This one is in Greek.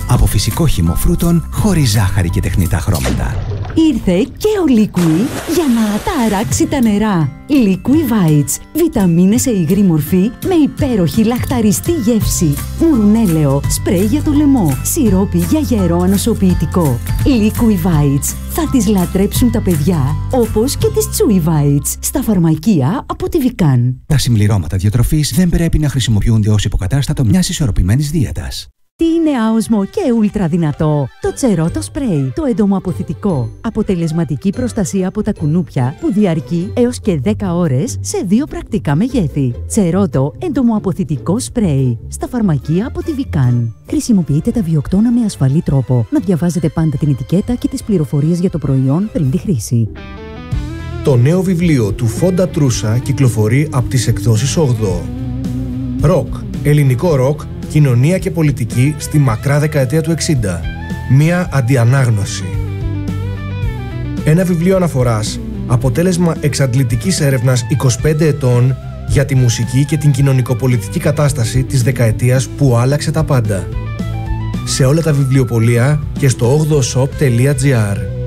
Από φυσικό χυμό φρούτων, χωρίς ζάχαρη και τεχνητά χρώματα. Ήρθε και ο Liqui για να τα αράξει τα νερά. Liqui Bites. Βιταμίνες σε υγρή μορφή με υπέροχη λαχταριστή γεύση. Μουρουνέλαιο, σπρέι για το λαιμό, σιρόπι για γερό ανοσοποιητικό. Liqui Bites. Θα τις λατρέψουν τα παιδιά, όπως και τις Chewy Bites. Στα φαρμακεία από τη Vican. Τα συμπληρώματα διατροφής δεν πρέπει να χρησιμοποιούνται ως υποκατάστατο μιας ισορροπημένης δίαιτας. Τι είναι άοσμο και ούλτρα δυνατό? Το Ceroto Spray, το εντομοαποθητικό. Αποτελεσματική προστασία από τα κουνούπια που διαρκεί έως και 10 ώρες σε 2 πρακτικά μεγέθη. Ceroto εντομοαποθητικό spray. Στα φαρμακεία από τη Vican. Χρησιμοποιείτε τα βιοκτώνα με ασφαλή τρόπο. Να διαβάζετε πάντα την ετικέτα και τις πληροφορίες για το προϊόν πριν τη χρήση. Το νέο βιβλίο του Φόντα Τρούσα κυκλοφορεί από τις εκδόσεις 8. Ροκ, ελληνικό ροκ, κοινωνία και πολιτική στη μακρά δεκαετία του 60. Μία αντιανάγνωση. Ένα βιβλίο αναφοράς, αποτέλεσμα εξαντλητικής έρευνας 25 ετών για τη μουσική και την κοινωνικοπολιτική κατάσταση της δεκαετίας που άλλαξε τα πάντα. Σε όλα τα βιβλιοπωλεία και στο 8shop.gr.